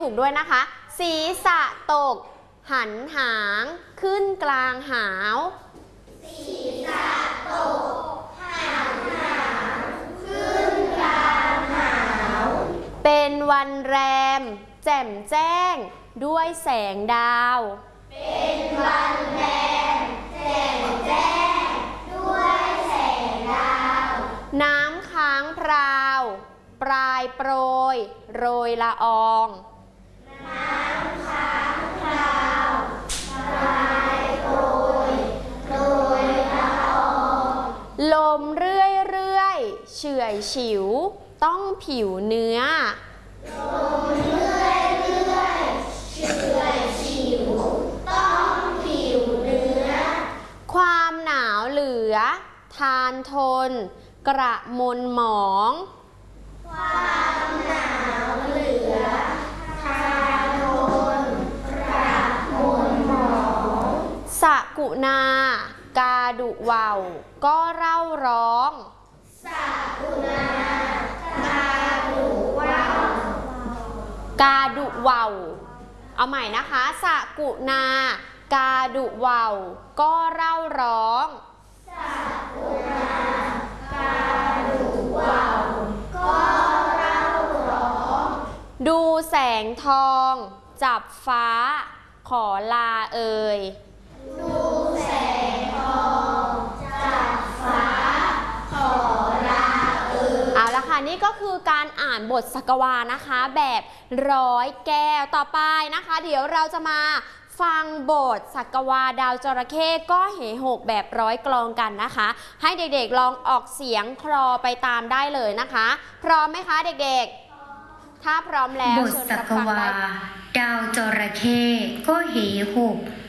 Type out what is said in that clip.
ถูกด้วยนะคะศีรษะตกหันหางขึ้นกลางหาวศีรษะตกหันหางขึ้นกลางหาวเป็นวันแรมแจ่มแจ้งด้วยแสงดาวเป็นวันแรมแจ่มแจ้งด้วยแสงดาวน้ำค้างพราวปลายโปรยโรยละอองน้ำค้างคราวปลายโปรยโรยละอองลมเรื่อยเฉื่อยฉิวต้องผิวเนื้อลมเรื่อยเฉื่อยฉิวต้องผิวเนื้อความหนาวเหลือทานทนกระมนหมองความหนาวเหลือทานทนกระมนหมองสกุณากาดุว่าวก็เร่าร้องสกุณากาดุว่าวกาดุว่าวเอาใหม่นะคะสกุณากาดุว่าวก็เร่าร้องสกุณากาดุว่าวก็เร่าร้องดูแสงทองจับฟ้าขอลาเอ่ยดูแสงทองจับฟ้าขอลาเอ่ยเอาละค่ะนี่ก็คือการอ่านบทสักวานะคะแบบร้อยแก้วต่อไปนะคะเดี๋ยวเราจะมาฟังบทสักวาดาวจระเข้ก็เหหกแบบร้อยกลองกันนะคะให้เด็กๆลองออกเสียงคลอไปตามได้เลยนะคะพร้อมไหมคะเด็กๆถ้าพร้อมแล้วบทสักวาดาวจระเข้ก็เหหก